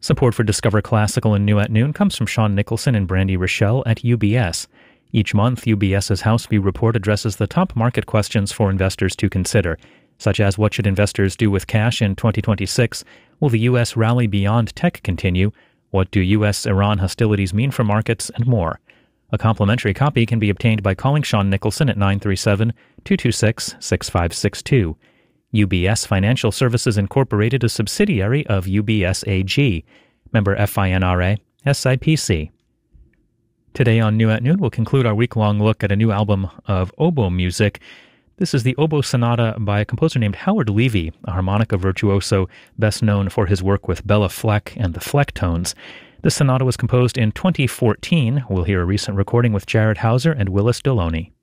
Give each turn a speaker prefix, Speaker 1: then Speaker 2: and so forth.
Speaker 1: Support for Discover Classical and New at Noon comes from Sean Nicholson and Brandy Rochelle at UBS. Each month, UBS's Houseview report addresses the top market questions for investors to consider, such as what should investors do with cash in 2026? Will the U.S. rally beyond tech continue? What do U.S.-Iran hostilities mean for markets? And more. A complimentary copy can be obtained by calling Sean Nicholson at 937-226-6562. UBS Financial Services Incorporated, a subsidiary of UBS AG. Member FINRA, SIPC. Today on New at Noon, we'll conclude our week-long look at a new album of oboe music. This is the Oboe Sonata by a composer named Howard Levy, a harmonica virtuoso best known for his work with Bella Fleck and the Flecktones. This sonata was composed in 2014. We'll hear a recent recording with Jared Hauser and Willis Deloney.